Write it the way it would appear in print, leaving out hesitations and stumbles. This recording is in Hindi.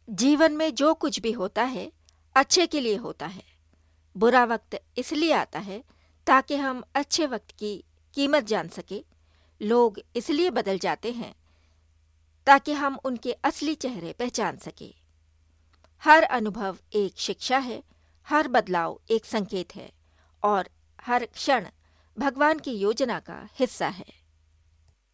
जीवन में जो कुछ भी होता है अच्छे के लिए होता है। बुरा वक्त इसलिए आता है ताकि हम अच्छे वक्त की कीमत जान सके। लोग इसलिए बदल जाते हैं ताकि हम उनके असली चेहरे पहचान सके। हर अनुभव एक शिक्षा है, हर बदलाव एक संकेत है और हर क्षण भगवान की योजना का हिस्सा है।